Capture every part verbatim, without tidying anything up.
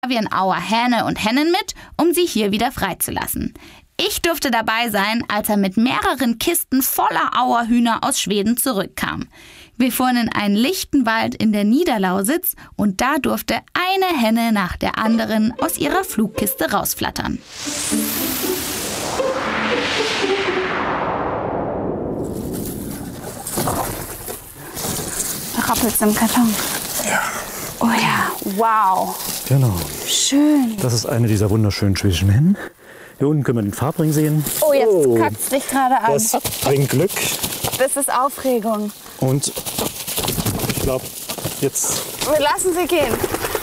wir in Auerhähne und Hennen mit, um sie hier wieder freizulassen. Ich durfte dabei sein, als er mit mehreren Kisten voller Auerhühner aus Schweden zurückkam. Wir fuhren in einen lichten Wald in der Niederlausitz und da durfte eine Henne nach der anderen aus ihrer Flugkiste rausflattern. Da rappelt es im Karton. Ja. Oh ja, wow. Genau. Schön. Das ist eine dieser wunderschönen schwedischen Hennen. Hier unten können wir den Farbring sehen. Oh, jetzt oh, kackt es dich gerade an. Das bringt Glück. Das ist Aufregung. Und ich glaube, jetzt... Wir lassen sie gehen.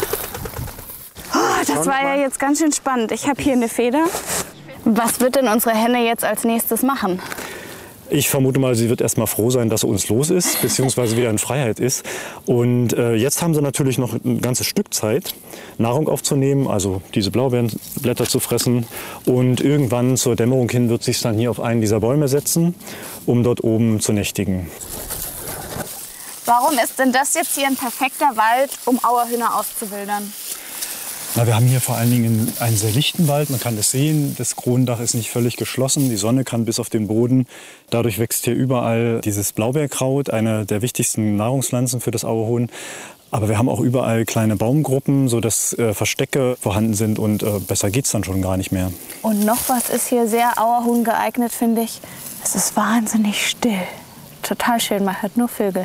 Oh, das war ja jetzt ganz schön spannend. Ich habe hier eine Feder. Was wird denn unsere Henne jetzt als nächstes machen? Ich vermute mal, sie wird erst mal froh sein, dass sie uns los ist, beziehungsweise wieder in Freiheit ist. Und äh, jetzt haben sie natürlich noch ein ganzes Stück Zeit, Nahrung aufzunehmen, also diese Blaubeerenblätter zu fressen. Und irgendwann zur Dämmerung hin wird sie sich dann hier auf einen dieser Bäume setzen, um dort oben zu nächtigen. Warum ist denn das jetzt hier ein perfekter Wald, um Auerhühner auszuwildern? Na, wir haben hier vor allen Dingen einen sehr lichten Wald. Man kann es sehen, das Kronendach ist nicht völlig geschlossen. Die Sonne kann bis auf den Boden. Dadurch wächst hier überall dieses Blaubeerkraut, eine der wichtigsten Nahrungspflanzen für das Auerhuhn. Aber wir haben auch überall kleine Baumgruppen, sodass äh, Verstecke vorhanden sind und äh, besser geht's dann schon gar nicht mehr. Und noch was ist hier sehr Auerhuhn geeignet, finde ich. Es ist wahnsinnig still. Total schön, man hört nur Vögel.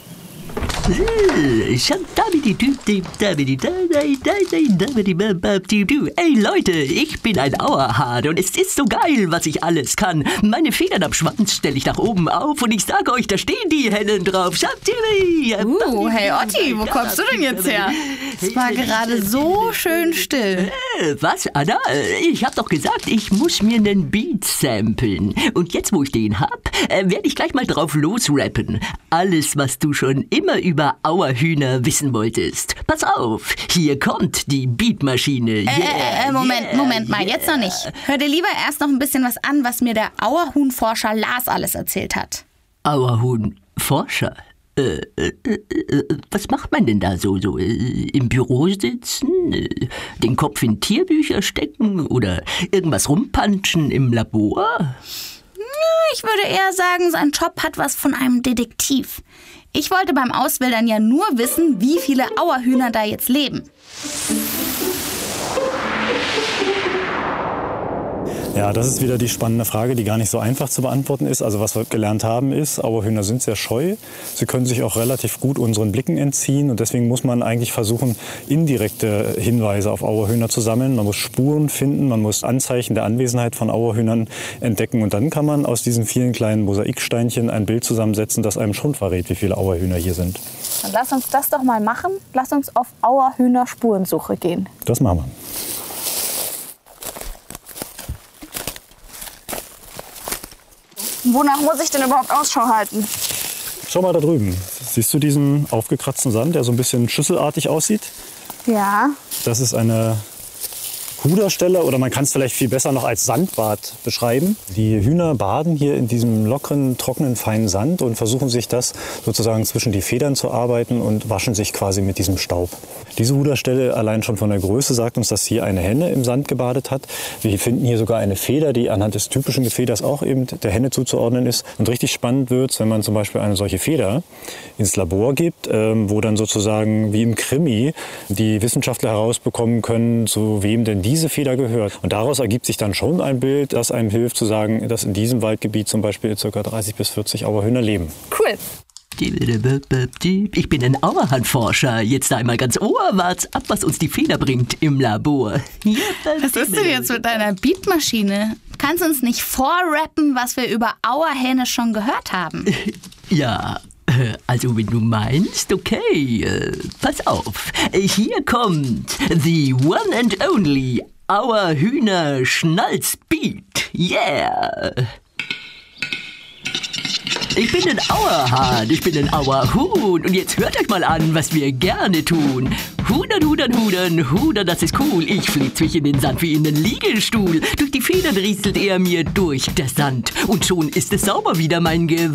Ey Leute, ich bin ein Auerhahn und es ist so geil, was ich alles kann. Meine Federn am Schwanz stelle ich nach oben auf und ich sage euch, da stehen die Hennen drauf. Uh, hey Otti, wo kommst du denn jetzt her? Es war gerade so schön still. Äh, was, Anna? Ich hab doch gesagt, ich muss mir einen Beat samplen. Und jetzt, wo ich den hab, äh, werde ich gleich mal drauf losrappen. Alles, was du schon immer über Auerhühner wissen wolltest. Pass auf, hier kommt die Beatmaschine. Yeah, äh, äh, Moment, yeah, Moment mal, yeah. jetzt noch nicht. Hör dir lieber erst noch ein bisschen was an, was mir der Auerhuhnforscher Lars alles erzählt hat. Auerhuhnforscher? Äh, äh, äh, was macht man denn da so? so äh, im Büro sitzen? Äh, den Kopf in Tierbücher stecken? Oder irgendwas rumpanschen im Labor? Ich würde eher sagen, sein Job hat was von einem Detektiv. Ich wollte beim Auswildern ja nur wissen, wie viele Auerhühner da jetzt leben. Ja, das ist wieder die spannende Frage, die gar nicht so einfach zu beantworten ist. Also was wir gelernt haben ist, Auerhühner sind sehr scheu. Sie können sich auch relativ gut unseren Blicken entziehen. Und deswegen muss man eigentlich versuchen, indirekte Hinweise auf Auerhühner zu sammeln. Man muss Spuren finden, man muss Anzeichen der Anwesenheit von Auerhühnern entdecken. Und dann kann man aus diesen vielen kleinen Mosaiksteinchen ein Bild zusammensetzen, das einem schon verrät, wie viele Auerhühner hier sind. Dann lass uns das doch mal machen. Lass uns auf Auerhühner-Spurensuche gehen. Das machen wir. Wonach muss ich denn überhaupt Ausschau halten? Schau mal da drüben. Siehst du diesen aufgekratzten Sand, der so ein bisschen schüsselartig aussieht? Ja. Das ist eine Huderstelle oder man kann es vielleicht viel besser noch als Sandbad beschreiben. Die Hühner baden hier in diesem lockeren, trockenen, feinen Sand und versuchen sich das sozusagen zwischen die Federn zu arbeiten und waschen sich quasi mit diesem Staub. Diese Huderstelle allein schon von der Größe sagt uns, dass hier eine Henne im Sand gebadet hat. Wir finden hier sogar eine Feder, die anhand des typischen Gefeders auch eben der Henne zuzuordnen ist. Und richtig spannend wird es, wenn man zum Beispiel eine solche Feder ins Labor gibt, ähm, wo dann sozusagen wie im Krimi die Wissenschaftler herausbekommen können, zu wem denn diese Feder gehört. Und daraus ergibt sich dann schon ein Bild, das einem hilft zu sagen, dass in diesem Waldgebiet zum Beispiel ca. dreißig bis vierzig Auerhühner leben. Cool. Ich bin ein Auerhahnforscher. Jetzt einmal ganz Ohr, wart's ab, was uns die Feder bringt im Labor. Was ist denn jetzt mit deiner Beatmaschine? Kannst du uns nicht vorrappen, was wir über Auerhähne schon gehört haben? Ja, also wenn du meinst, okay, äh, pass auf. Hier kommt the one and only Auerhühner Schnalzbeat. Yeah! Ich bin ein Auerhahn, ich bin ein Auerhuhn und jetzt hört euch mal an, was wir gerne tun. Hudern, hudern, hudern, hudern, das ist cool. Ich flieg zwischen den Sand wie in den Liegestuhl. Durch die Federn rieselt er mir durch der Sand und schon ist es sauber wieder mein Gewand.